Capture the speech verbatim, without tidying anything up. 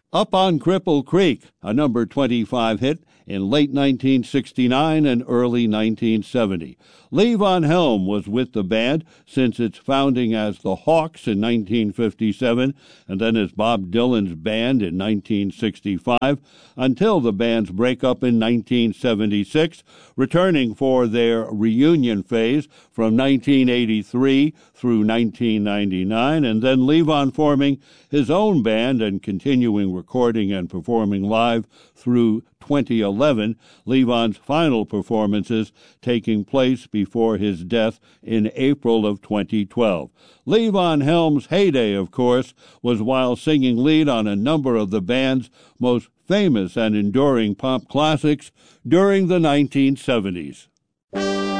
Up on Cripple Creek, a number twenty-five hit in late nineteen sixty-nine and early nineteen seventy. Levon Helm was with the band since its founding as the Hawks in nineteen fifty-seven and then as Bob Dylan's band in nineteen sixty-five until the band's breakup in nineteen seventy-six, returning for their reunion phase from nineteen eighty-three through nineteen ninety-nine, and then Levon forming his own band and continuing recording and performing live through twenty eleven, Levon's final performances taking place before his death in April of twenty twelve. Levon Helm's heyday, of course, was while singing lead on a number of the band's most famous and enduring pop classics during the nineteen seventies.